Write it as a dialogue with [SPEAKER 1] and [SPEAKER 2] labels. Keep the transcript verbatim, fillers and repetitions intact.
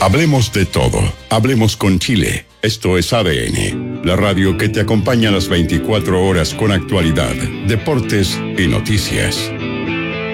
[SPEAKER 1] Hablemos de todo. Hablemos con Chile. Esto es A D N, la radio que te acompaña a las veinticuatro horas con actualidad, deportes y noticias.